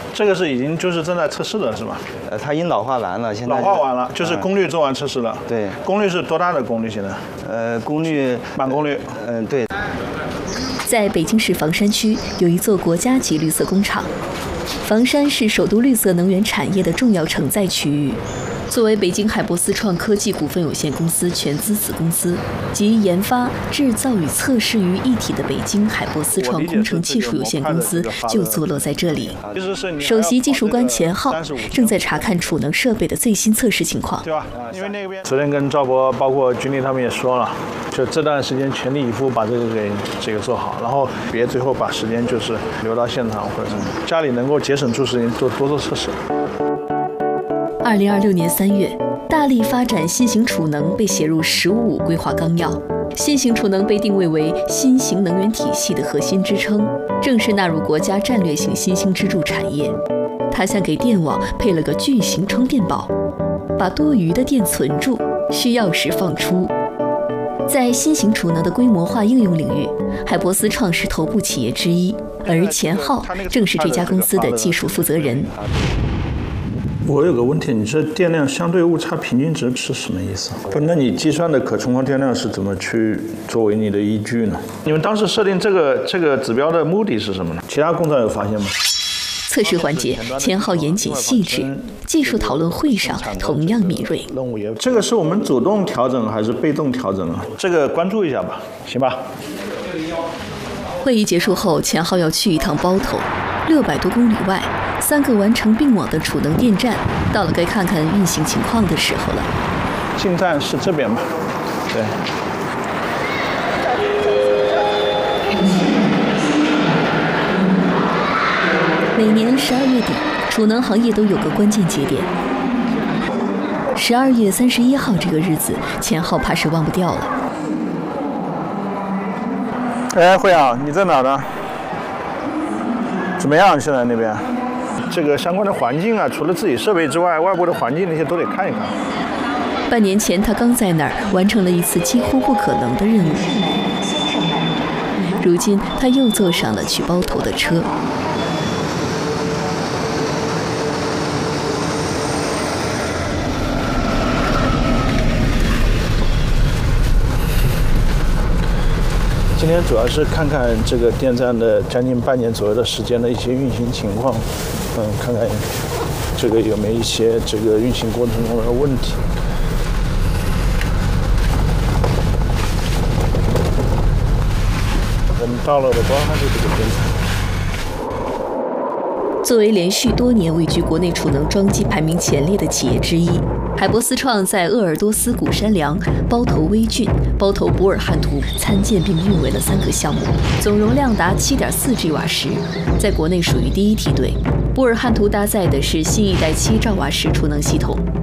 这个是已经就是正在测试的是吧？ 它已经老化完了，现在老化完了，就是功率做完测试了。 对， 功率是多大的功率现在？ 功率满功率。 对。 在北京市房山区有一座国家级绿色工厂，房山是首都绿色能源产业的重要承载区域。作为北京海博思创科技股份有限公司全资子公司及研发、制造与测试于一体的北京海博思创工程技术有限公司就坐落在这里。首席技术官钱浩正在查看储能设备的最新测试情况。 对吧？因为那边昨天跟赵博，包括军力他们也说了，就这段时间全力以赴把这个给做好，然后别最后把时间就是留到现场或者什么，家里能够节省出时间多做测试。 2026年3月，大力发展新型储能被写入“15+5”规划纲要。新型储能被定位为新型能源体系的核心支撑，正式纳入国家战略性新兴支柱产业。它像给电网配了个巨型充电宝，把多余的电存住，需要时放出。在新型储能的规模化应用领域，海博思创是头部企业之一，而钱浩正是这家公司的技术负责人。 我有个问题，你这电量相对误差平均值是什么意思？不，那你计算的可冲荒电量是怎么去作为你的依据呢？你们当时设定这个指标的目的是什么呢？其他工厂有发现吗？ 测试环节，钱浩严谨细致，技术讨论会上同样敏锐。 这个是我们主动调整还是被动调整啊？这个关注一下吧，行吧？ 会议结束后，钱浩要去一趟包头，600多公里外，3个完成并网的储能电站，到了该看看运行情况的时候了。 进站是这边吧？对。 每年12月底，储能行业都有个关键节点。12月31号这个日子，钱浩怕是忘不掉了。 哎，慧阳，你在哪呢？怎么样？现在那边，这个相关的环境啊，除了自己设备之外，外部的环境那些都得看一看。 半年前，他刚在那儿完成了一次几乎不可能的任务。如今，他又坐上了去包头的车。 今天主要是看看这个电站的将近半年左右的时间的一些运行情况，看看这个有没有一些这个运行过程中的问题。我们到了的包含这个电站。 作为连续多年位居国内储能装机排名前列的企业之一，海博思创在鄂尔多斯古山梁、包头威峻、包头博尔汉图参建并运维了3个项目，总容量达7.4 G 瓦时，在国内属于第一梯队。博尔汉图搭载的是新一代7兆瓦时储能系统，